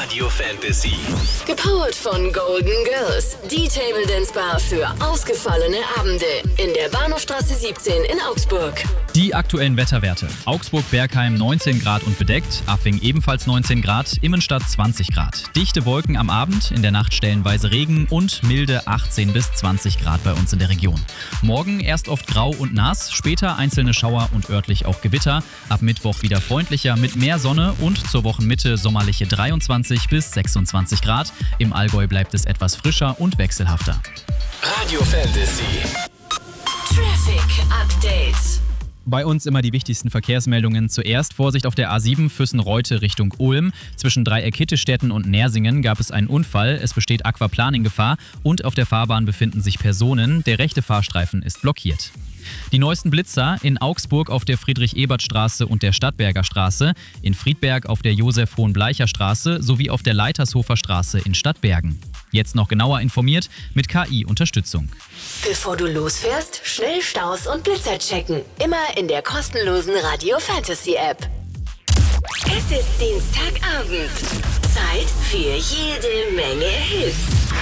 Radio Fantasy. Gepowert von Golden Girls, die Table Dance Bar für ausgefallene Abende in der Bahnhofstraße 17 in Augsburg. Die aktuellen Wetterwerte. Augsburg-Bergheim 19 Grad und bedeckt, Affing ebenfalls 19 Grad, Immenstadt 20 Grad. Dichte Wolken am Abend, in der Nacht stellenweise Regen und milde 18 bis 20 Grad bei uns in der Region. Morgen erst oft grau und nass, später einzelne Schauer und örtlich auch Gewitter. Ab Mittwoch wieder freundlicher mit mehr Sonne und zur Wochenmitte sommerliche 23 bis 26 Grad. Im Allgäu bleibt es etwas frischer und wechselhafter. Radio Fantasy. Traffic Update. Bei uns immer die wichtigsten Verkehrsmeldungen. Zuerst Vorsicht auf der A7 Füssen-Reute Richtung Ulm. Zwischen Dreieck-Hittestetten und Nersingen gab es einen Unfall. Es besteht Aquaplaning-Gefahr und auf der Fahrbahn befinden sich Personen. Der rechte Fahrstreifen ist blockiert. Die neuesten Blitzer in Augsburg auf der Friedrich-Ebert-Straße und der Stadtberger Straße, in Friedberg auf der Josef-Hohenbleicher-Straße sowie auf der Leitershofer Straße in Stadtbergen. Jetzt noch genauer informiert mit KI-Unterstützung. Bevor du losfährst, schnell Staus und Blitzer checken. Immer in der kostenlosen Radio Fantasy App. Es ist Dienstagabend. Zeit für jede Menge Hits.